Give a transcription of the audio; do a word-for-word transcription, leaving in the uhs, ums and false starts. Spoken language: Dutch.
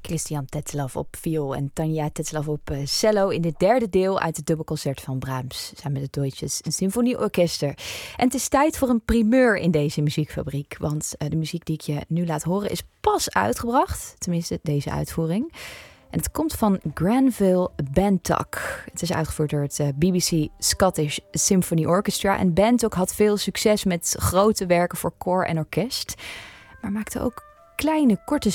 Christian Tetzlaff op viool en Tanja Tetzlaff op uh, cello in dit derde deel uit het dubbelconcert van Brahms samen met het Deutsches Symfonieorchester. En het is tijd voor een primeur in deze muziekfabriek, want uh, de muziek die ik je nu laat horen is pas uitgebracht, tenminste deze uitvoering. En het komt van Granville Bantock. Het is uitgevoerd door het uh, B B C Scottish Symphony Orchestra. En Bantock had veel succes met grote werken voor koor en orkest, maar maakte ook kleine, korte